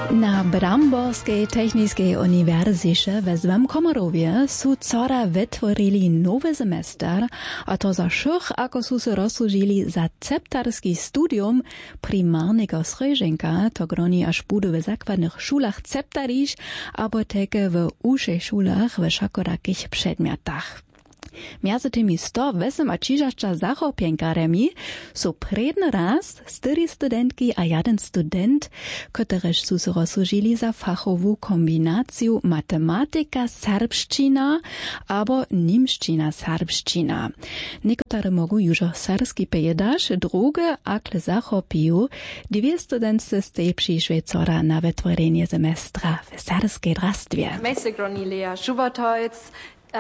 Na Bramborskej technickej uniwersycie we Złym Komorowie su cora wytworili nowy semester, a to za všich, ako su se rozsłužili za ceptarski studium primarnego sreženka, to groni až budu w zakładnych szulach ceptariš, abo teke w ušej szulach w šakorakich przedmiotach. Między tymi 108 zachopienkaremi su predny raz 4 studentki a 1 student, któreż su se rozsłužili za fachową kombinację matematyka-serbszczyna albo niemszczyna-serbszczyna. Niektóre mogą już serski pojedasz, drugie akle zachopiją. 2 studentce z tej przyszłej cora na wytworzenie semestra w serskiej drastwie. Mejsegroni Lea Schubertolc,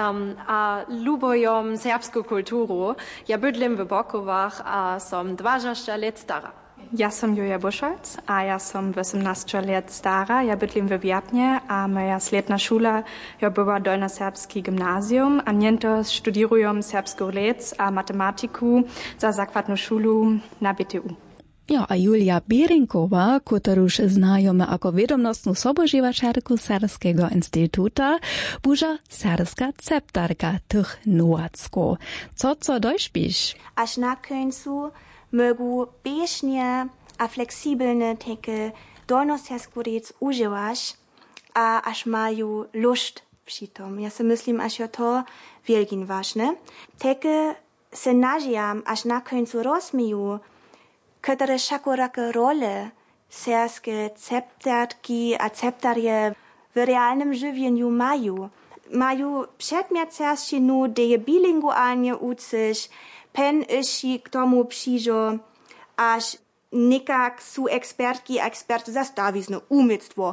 a lubojom serbsku kulturu. Ja bydlim w Bokowach, a som 20 lat stara. Ja som Julia Buschholz, a ja som 18 lat stara. Ja bydlim w Biapnie, a moja sletna szula ja była dolnoserbski gimnazjum, a niento studirujem serbsku lec a matematiku za zakładną szulu na BTU. Ja, a Julia Bierenkowa, któruż znajome jako wiadomostną sobożywaczarku Serskiego Instytuta, buża serska ceptarka tych nuacko. Co dośpisz? Aż na końcu mogą bieżnie a fleksibelne takie dolnosersku rec używać, a aż mają lust przy tom. Ja sobie myślim, aż to wielkin ważne. Takie se nažiam, aż na końcu rozmiju, które szakorakie role serskie ceptarki a ceptarje w realnym żywieniu mają. Mają przedmiot serszczynu, gdzie je bilingualnie uczysz, pen ishi k tomu przyjdzie, aż nikak su ekspertki a eksperty za stawizne umysłu,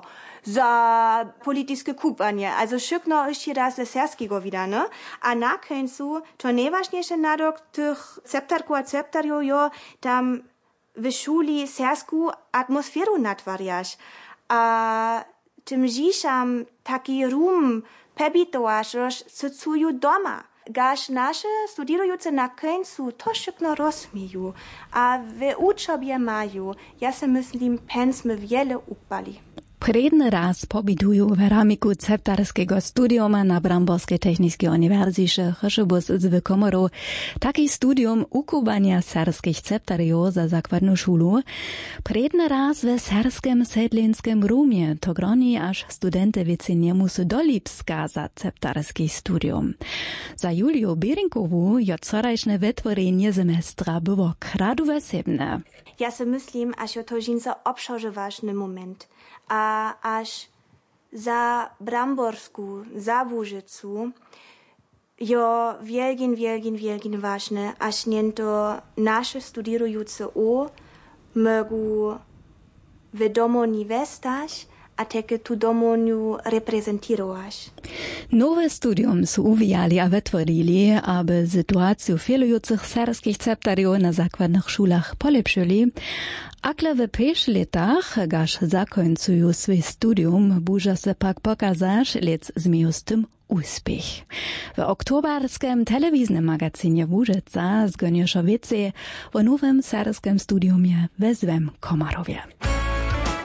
za polityczne kupanie. Also szybko ishi raz ze serskiego widane, a na końcu to najważniejsze nadok tych ceptarku a ceptarjów jo tam w szuli sersku atmosferu natwarjaš. A tym dziszam taki rum pebitowaš, rož se cuju doma. Gaž naše studirujuce na końcu to szybko rozmiju, a w uczobie mają. Ja se myslím, pensmy wiele upali. Predny raz pobytujú v ramiku ceptarského studiuma na Bramborskej technickej uniwersycie Chrzebus z Komoru. Taki studium ukubania serskich ceptariów za zakładną szulu. Predny raz w serskim sedlinskim rumie, to groni aż studenty wiece nie musu do Lipska za ceptarski studium. Za Juliu Bierenkową je corajšne wytworzenie semestra było kradu wesebne. Ja se myslím, až je to žinca obšaže vážny moment. A až za Bramborsku, za Łużycu, jo wielgin ważne, aż niento nasze studirujące mogą w domoni westać, a takie tu domoniu reprezentować. Nowe studium su uwijali a wytworili, aby sytuację failujących serskich ceptariów na zakładnych szulach polepszyli. Akle w pierwszych latach, gaż zakońcują swój studium, buża se pak pokazać, lec zmieją z tym uspech. W oktobarskim telewiznym magazynie Łużyca zgonieszo wiece o nowym serskim studiumie we Złym Komorowie.